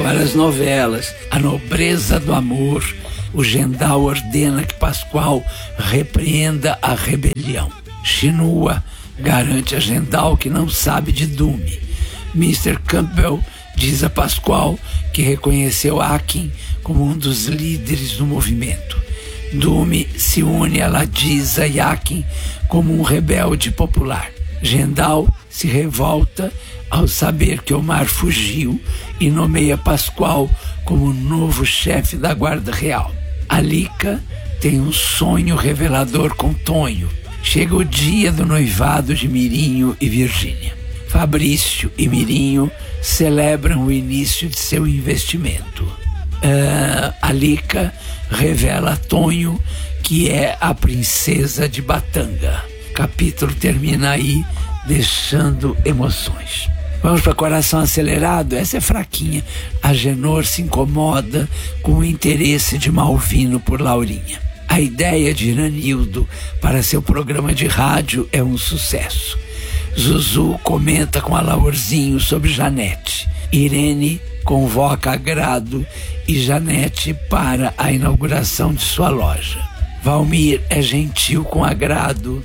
para as novelas A Nobreza do Amor, o Gendal ordena que Pascoal repreenda a rebelião. Shinua garante a Gendal que não sabe de Dume. Mr. Campbell diz a Pascoal que reconheceu Akin como um dos líderes do movimento. Dume se une a Ladisa e Akin como um rebelde popular. Gendal se revolta ao saber que Omar fugiu e nomeia Pascoal como novo chefe da Guarda Real. Alika tem um sonho revelador com Tonho. Chega o dia do noivado de Mirinho e Virgínia. Fabrício e Mirinho celebram o início de seu investimento. Alika revela a Tonho que é a princesa de Batanga. O capítulo termina aí, deixando emoções. Vamos para Coração Acelerado? Essa é fraquinha. Agenor se incomoda com o interesse de Malvino por Laurinha. A ideia de Iranildo para seu programa de rádio é um sucesso. Zuzu comenta com Alaorzinho sobre Janete. Irene convoca Agrado e Janete para a inauguração de sua loja. Valmir é gentil com Agrado.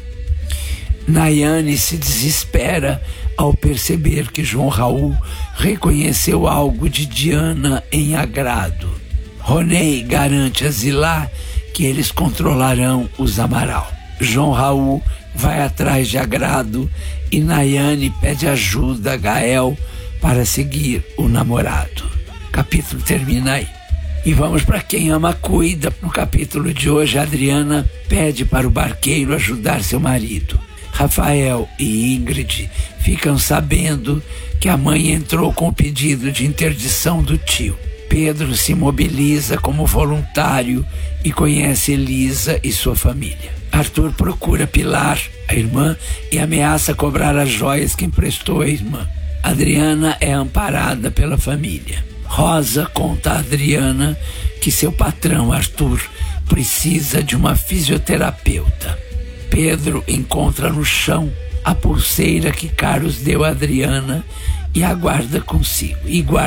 Nayane se desespera ao perceber que João Raul reconheceu algo de Diana em Agrado. Ronei garante a Zilá que eles controlarão os Amaral. João Raul vai atrás de Agrado e Nayane pede ajuda a Gael para seguir o namorado. O capítulo termina aí. E vamos para Quem Ama Cuida. No capítulo de hoje, Adriana pede para o barqueiro ajudar seu marido. Rafael e Ingrid ficam sabendo que a mãe entrou com o pedido de interdição do tio. Pedro se mobiliza como voluntário e conhece Elisa e sua família. Arthur procura Pilar, a irmã, e ameaça cobrar as joias que emprestou à irmã. Adriana é amparada pela família. Rosa conta a Adriana que seu patrão, Arthur, precisa de uma fisioterapeuta. Pedro encontra no chão a pulseira que Carlos deu a Adriana e guarda consigo.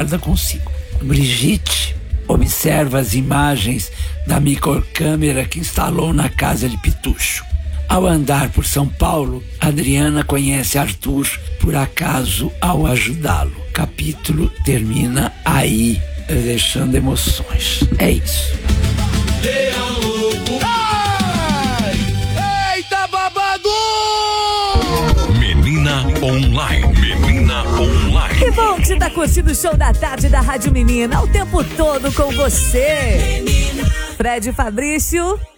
Brigitte observa as imagens da microcâmera que instalou na casa de Pitucho. Ao andar por São Paulo, Adriana conhece Arthur por acaso ao ajudá-lo. O capítulo termina aí, deixando emoções. É isso. Eita babado! Menina Online. Que bom que você tá curtindo o show da tarde da Rádio Menina o tempo todo com você. Fred Fabrício.